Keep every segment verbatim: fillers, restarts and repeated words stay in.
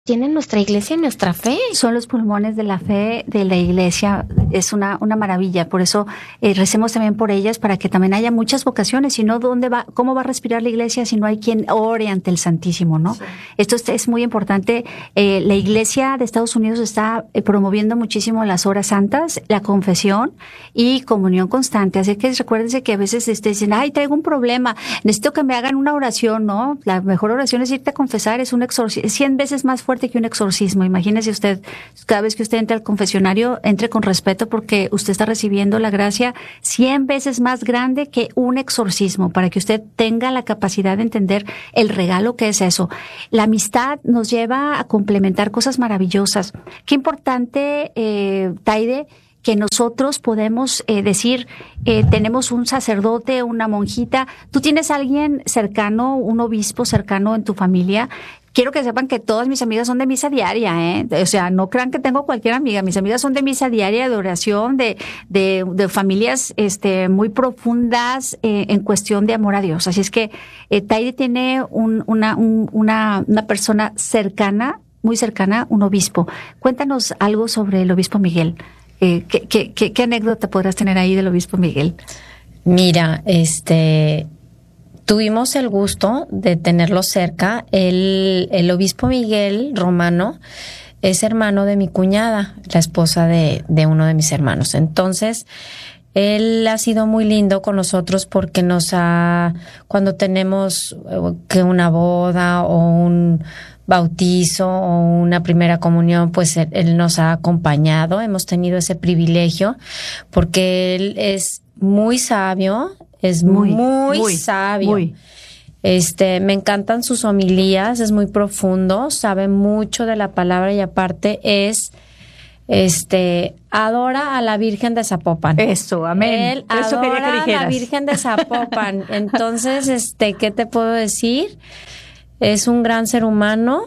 Tiene nuestra iglesia y nuestra fe. Son los pulmones de la fe de la iglesia. Es una una maravilla. Por eso eh, recemos también por ellas, para que también haya muchas vocaciones. Si no, ¿dónde va? ¿Cómo va a respirar la iglesia si no hay quien ore ante el Santísimo, no? Sí. Esto es, es muy importante. Eh, la iglesia de Estados Unidos está eh, promoviendo muchísimo las horas santas, la confesión y comunión constante. Así que recuérdense que a veces este, dicen, ay, traigo un problema, necesito que me hagan una oración, ¿no? La mejor oración es irte a confesar, es un exorcismo, cien veces más fuerte que un exorcismo. Imagínese usted, cada vez que usted entre al confesionario, entre con respeto, porque usted está recibiendo la gracia cien veces más grande que un exorcismo, para que usted tenga la capacidad de entender el regalo que es eso. La amistad nos lleva a complementar cosas maravillosas. Qué importante, eh, Taide, que nosotros podemos eh, decir, eh, tenemos un sacerdote, una monjita. ¿Tú tienes alguien cercano, un obispo cercano en tu familia? Quiero que sepan que todas mis amigas son de misa diaria, ¿eh? O sea, no crean que tengo cualquier amiga. Mis amigas son de misa diaria, de oración, de, de, de familias, este, muy profundas, eh, en cuestión de amor a Dios. Así es que, eh, Taide tiene un, una, un, una, una persona cercana, muy cercana, un obispo. Cuéntanos algo sobre el obispo Miguel. Eh, ¿qué, qué, qué, ¿Qué anécdota podrás tener ahí del obispo Miguel? Mira, este... tuvimos el gusto de tenerlo cerca. El, el obispo Miguel Romano es hermano de mi cuñada, la esposa de, de uno de mis hermanos. Entonces, él ha sido muy lindo con nosotros, porque nos ha, cuando tenemos que una boda o un bautizo o una primera comunión, pues él, él nos ha acompañado. Hemos tenido ese privilegio porque él es muy sabio. Es muy, muy, muy sabio. Muy. Este, me encantan sus homilías, es muy profundo, sabe mucho de la palabra y aparte es, este, adora a la Virgen de Zapopan. Eso, amén. Él Eso adora quería que dijeras. a la Virgen de Zapopan. Entonces, este, ¿qué te puedo decir? Es un gran ser humano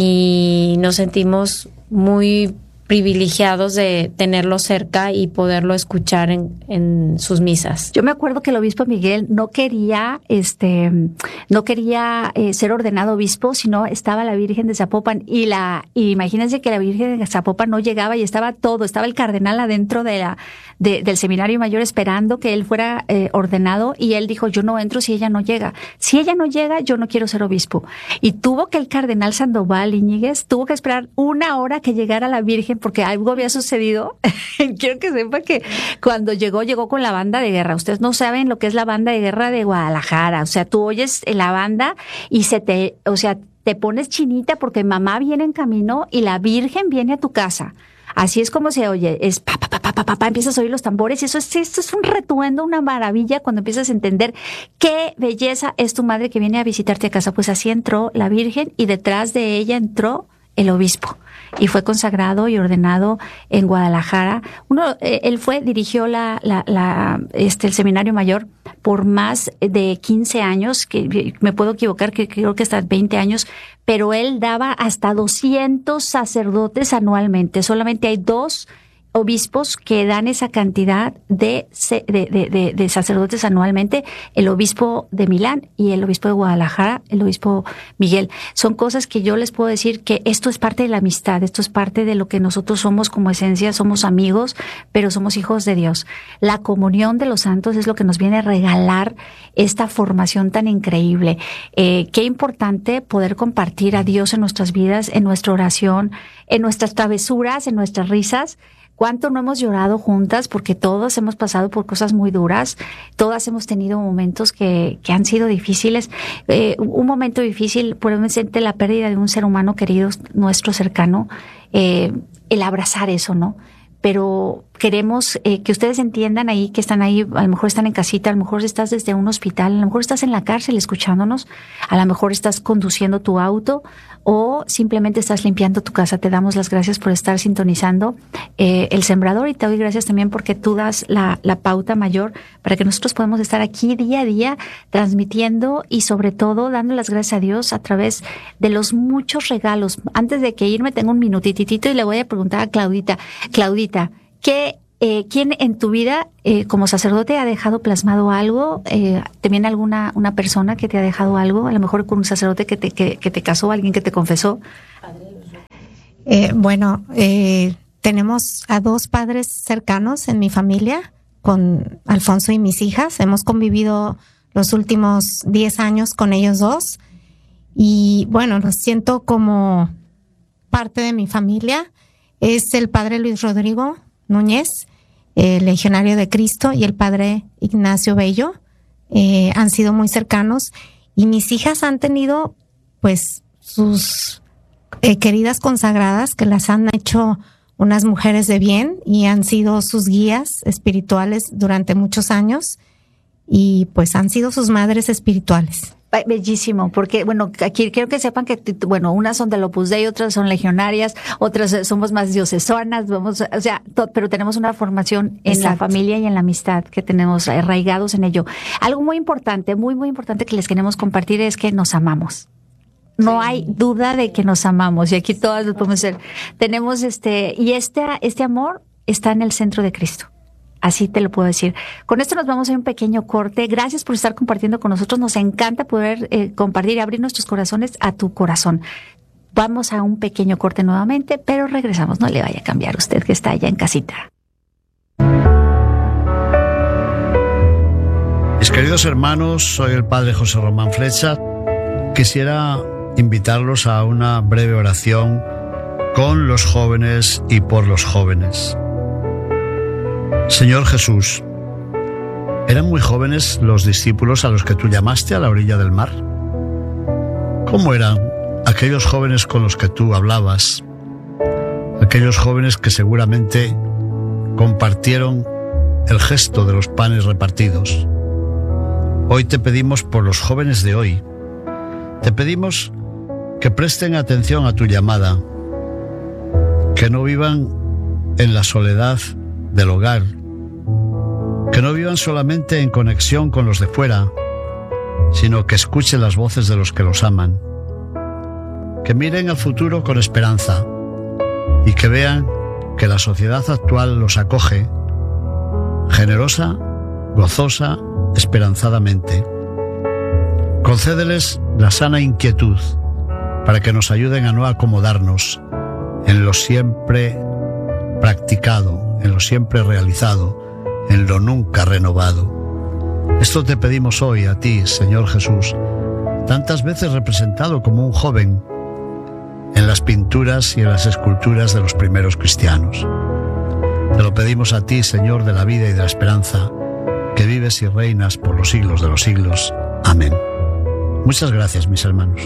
y nos sentimos muy privilegiados de tenerlo cerca y poderlo escuchar en, en sus misas. Yo me acuerdo que el obispo Miguel no quería, este, no quería eh, ser ordenado obispo, sino estaba la Virgen de Zapopan y la, y imagínense que la Virgen de Zapopan no llegaba y estaba todo, estaba el cardenal adentro de la, de, del seminario mayor esperando que él fuera eh, ordenado y él dijo, yo no entro si ella no llega. Si ella no llega, yo no quiero ser obispo. Y tuvo que el cardenal Sandoval Iñiguez, tuvo que esperar una hora que llegara la Virgen porque algo había sucedido. Quiero que sepa que cuando llegó, llegó con la banda de guerra. Ustedes no saben lo que es la banda de guerra de Guadalajara. O sea, tú oyes la banda y se te, o sea, te pones chinita porque mamá viene en camino y la Virgen viene a tu casa. Así es como se oye, es pa, pa, pa, pa, pa, pa, pa, empiezas a oír los tambores y eso es, esto es un retuendo, una maravilla cuando empiezas a entender qué belleza es tu madre que viene a visitarte a casa. Pues así entró la Virgen y detrás de ella entró el obispo y fue consagrado y ordenado en Guadalajara. Uno, eh, él fue, dirigió la, la, la, este, el seminario mayor por más de quince años, que me puedo equivocar, que creo que hasta veinte años, pero él daba hasta doscientos sacerdotes anualmente. Solamente hay dos obispos que dan esa cantidad de, de, de, de, de sacerdotes anualmente, el obispo de Milán y el obispo de Guadalajara, el obispo Miguel. Son cosas que yo les puedo decir que esto es parte de la amistad, esto es parte de lo que nosotros somos como esencia, somos amigos, pero somos hijos de Dios. La comunión de los santos es lo que nos viene a regalar esta formación tan increíble. Eh, qué importante poder compartir a Dios en nuestras vidas, en nuestra oración, en nuestras travesuras, en nuestras risas. ¿Cuánto no hemos llorado juntas? Porque todos hemos pasado por cosas muy duras, todas hemos tenido momentos que, que han sido difíciles. Eh, un momento difícil, probablemente la pérdida de un ser humano querido, nuestro cercano, eh, el abrazar eso, ¿no? Pero queremos eh, que ustedes entiendan ahí, que están ahí, a lo mejor están en casita, a lo mejor estás desde un hospital, a lo mejor estás en la cárcel escuchándonos, a lo mejor estás conduciendo tu auto o simplemente estás limpiando tu casa. Te damos las gracias por estar sintonizando eh, El Sembrador y te doy gracias también porque tú das la, la pauta mayor para que nosotros podamos estar aquí día a día transmitiendo y sobre todo dando las gracias a Dios a través de los muchos regalos. Antes de que irme tengo un minutitito y le voy a preguntar a Claudita. Claudita, ¿qué, eh, ¿quién en tu vida eh, como sacerdote ha dejado plasmado algo? Eh, ¿También alguna una persona que te ha dejado algo? A lo mejor con un sacerdote que te, que, que te casó, alguien que te confesó. Eh, bueno, eh, tenemos a dos padres cercanos en mi familia, con Alfonso y mis hijas. Hemos convivido los últimos diez años con ellos dos. Y bueno, los siento como parte de mi familia. Es el padre Luis Rodrigo Núñez, eh, legionario de Cristo, y el padre Ignacio Bello. Eh, han sido muy cercanos. Y mis hijas han tenido, pues, sus eh, queridas consagradas, que las han hecho unas mujeres de bien y han sido sus guías espirituales durante muchos años, y pues han sido sus madres espirituales. Bellísimo, porque bueno, aquí quiero que sepan que, bueno, unas son del Opus Dei, otras son legionarias, otras somos más diocesanas, vamos, o sea, to, pero tenemos una formación en Exacto. la familia y en la amistad que tenemos arraigados en ello. Algo muy importante, muy, muy importante que les queremos compartir es que nos amamos. No sí. hay duda de que nos amamos, y aquí todas lo podemos hacer. Tenemos este, y este, este amor está en el centro de Cristo. Así te lo puedo decir. Con esto nos vamos a un pequeño corte. Gracias por estar compartiendo con nosotros. Nos encanta poder eh, compartir y abrir nuestros corazones a tu corazón. Vamos a un pequeño corte nuevamente, pero regresamos. No le vaya a cambiar usted que está allá en casita. Mis queridos hermanos, soy el padre José Román Flecha. Quisiera invitarlos a una breve oración con los jóvenes y por los jóvenes. Señor Jesús, ¿eran muy jóvenes los discípulos a los que tú llamaste a la orilla del mar? ¿Cómo eran aquellos jóvenes con los que tú hablabas? Aquellos jóvenes que seguramente compartieron el gesto de los panes repartidos. Hoy te pedimos por los jóvenes de hoy. Te pedimos que presten atención a tu llamada, que no vivan en la soledad del hogar, que no vivan solamente en conexión con los de fuera, sino que escuchen las voces de los que los aman, que miren al futuro con esperanza y que vean que la sociedad actual los acoge, generosa, gozosa, esperanzadamente. Concédeles la sana inquietud para que nos ayuden a no acomodarnos en lo siempre practicado, en lo siempre realizado, en lo nunca renovado. Esto te pedimos hoy a ti, Señor Jesús, tantas veces representado como un joven en las pinturas y en las esculturas de los primeros cristianos. Te lo pedimos a ti, Señor de la vida y de la esperanza, que vives y reinas por los siglos de los siglos. Amén. Muchas gracias, mis hermanos.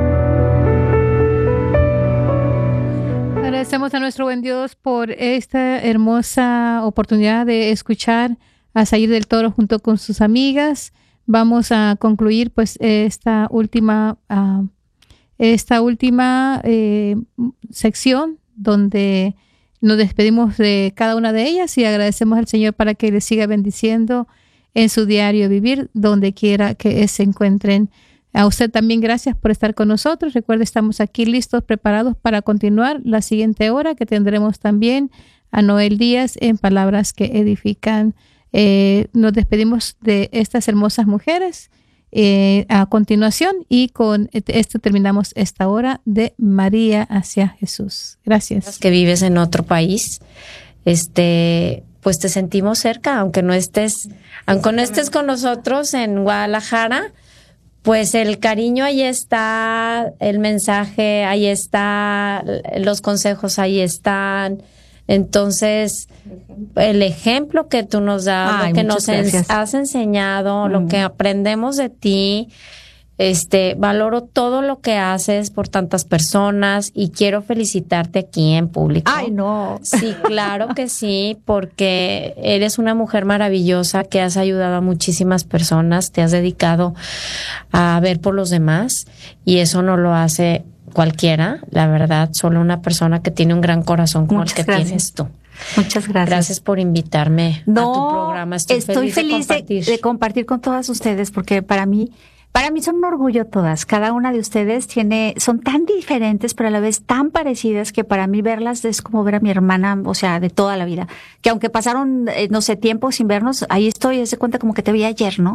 Agradecemos a nuestro buen Dios por esta hermosa oportunidad de escuchar a Sayir del Toro junto con sus amigas. Vamos a concluir pues esta última uh, esta última eh, sección donde nos despedimos de cada una de ellas y agradecemos al Señor para que les siga bendiciendo en su diario vivir, donde quiera que se encuentren. A usted también gracias por estar con nosotros. Recuerde, estamos aquí listos, preparados para continuar la siguiente hora, que tendremos también a Noel Díaz en Palabras que Edifican. Eh, nos despedimos de estas hermosas mujeres eh, a continuación, y con esto terminamos esta hora de María hacia Jesús. Gracias. Que vives en otro país, este, pues te sentimos cerca, aunque no estés, aunque no estés con nosotros en Guadalajara. Pues el cariño ahí está, el mensaje ahí está, los consejos ahí están. Entonces, el ejemplo que tú nos das, Ay, lo que nos en, has enseñado, mm. lo que aprendemos de ti, este, valoro todo lo que haces por tantas personas y quiero felicitarte aquí en público. Ay, no. Sí, claro que sí, porque eres una mujer maravillosa que has ayudado a muchísimas personas, te has dedicado a ver por los demás y eso no lo hace cualquiera, la verdad, solo una persona que tiene un gran corazón como Muchas el que gracias. Tienes tú. Muchas gracias. Gracias por invitarme no, a tu programa. Estoy, estoy feliz, feliz de, compartir. de compartir con todas ustedes, porque para mí Para mí son un orgullo todas. Cada una de ustedes tiene, son tan diferentes, pero a la vez tan parecidas, que para mí verlas es como ver a mi hermana, o sea, de toda la vida. Que aunque pasaron, eh, no sé, tiempo sin vernos, ahí estoy, se cuenta como que te vi ayer, ¿no?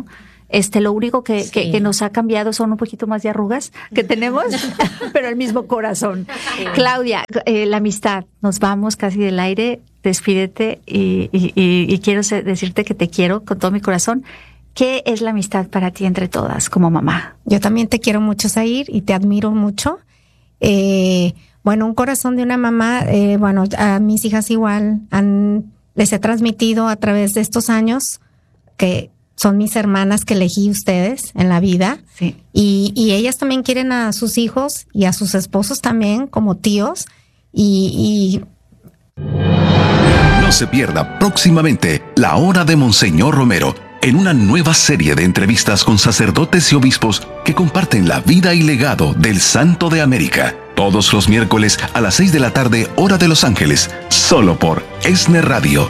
Este, lo único que, Sí. que, que nos ha cambiado son un poquito más de arrugas que tenemos, pero el mismo corazón. Sí. Claudia, eh, la amistad, nos vamos casi del aire, despídete y, y, y, y quiero se- decirte que te quiero con todo mi corazón. ¿Qué es la amistad para ti entre todas como mamá? Yo también te quiero mucho, Zair, y te admiro mucho. Eh, bueno, un corazón de una mamá, eh, bueno, a mis hijas igual han, les he transmitido a través de estos años que son mis hermanas que elegí ustedes en la vida. Sí. Y, y ellas también quieren a sus hijos y a sus esposos también como tíos. Y, y No se pierda próximamente La Hora de Monseñor Romero, en una nueva serie de entrevistas con sacerdotes y obispos que comparten la vida y legado del Santo de América. Todos los miércoles a las seis de la tarde, hora de Los Ángeles, solo por ESNE Radio.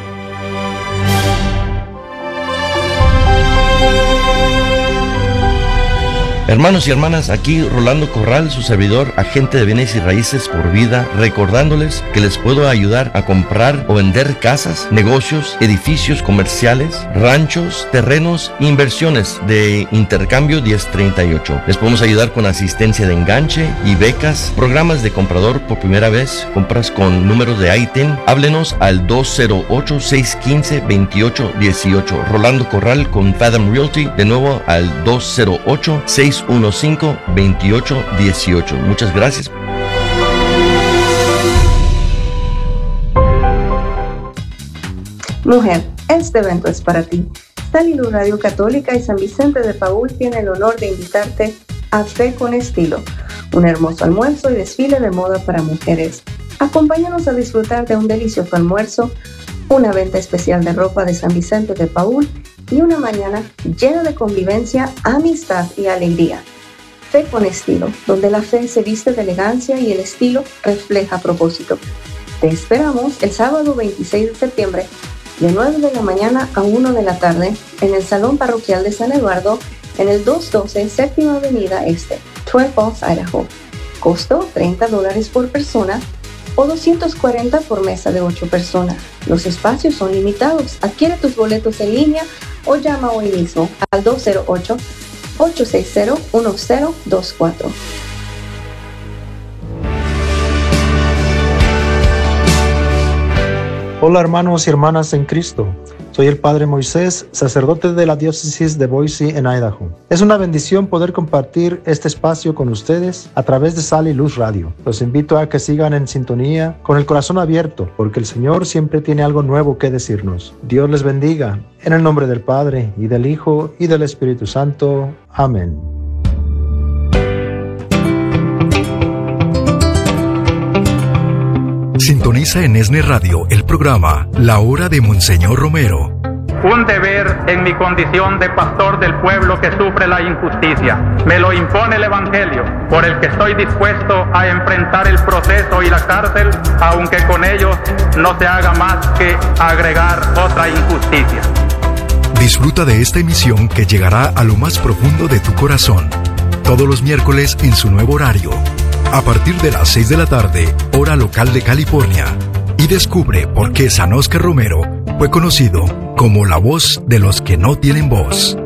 Hermanos y hermanas, aquí Rolando Corral, su servidor, agente de bienes y raíces por vida, recordándoles que les puedo ayudar a comprar o vender casas, negocios, edificios comerciales, ranchos, terrenos, inversiones de Intercambio diez treinta y ocho. Les podemos ayudar con asistencia de enganche y becas, programas de comprador por primera vez, compras con números de I T I N. Háblenos al dos cero ocho, seis uno cinco, dos ocho uno ocho. Rolando Corral con Fathom Realty, de nuevo al dos cero ocho, seis uno cinco, dos ocho uno ocho. Muchas gracias. Mujer, este evento es para ti. Sal y Luz Radio Católica y San Vicente de Paúl tiene el honor de invitarte a Fe con Estilo, un hermoso almuerzo y desfile de moda para mujeres. Acompáñanos a disfrutar de un delicioso almuerzo, una venta especial de ropa de San Vicente de Paúl y una mañana llena de convivencia, amistad y alegría. Fe con Estilo, donde la fe se viste de elegancia y el estilo refleja propósito. Te esperamos el sábado veintiséis de septiembre de nueve de la mañana a una de la tarde en el Salón Parroquial de San Eduardo en el doscientos doce Séptima Avenida Este, Twin Falls, Idaho. Costo treinta dólares por persona o doscientos cuarenta por mesa de ocho personas. Los espacios son limitados. Adquiere tus boletos en línea o llama hoy mismo al dos cero ocho, ocho seis cero, uno cero dos cuatro. Hola hermanos y hermanas en Cristo, soy el Padre Moisés, sacerdote de la diócesis de Boise en Idaho. Es una bendición poder compartir este espacio con ustedes a través de Sal y Luz Radio. Los invito a que sigan en sintonía con el corazón abierto, porque el Señor siempre tiene algo nuevo que decirnos. Dios les bendiga, en el nombre del Padre, y del Hijo, y del Espíritu Santo. Amén. Sintoniza en ESNE Radio el programa La Hora de Monseñor Romero. Un deber en mi condición de pastor del pueblo que sufre la injusticia. Me lo impone el Evangelio, por el que estoy dispuesto a enfrentar el proceso y la cárcel, aunque con ellos no se haga más que agregar otra injusticia. Disfruta de esta emisión que llegará a lo más profundo de tu corazón. Todos los miércoles en su nuevo horario, a partir de las seis de la tarde, hora local de California. Y descubre por qué San Óscar Romero fue conocido como la voz de los que no tienen voz.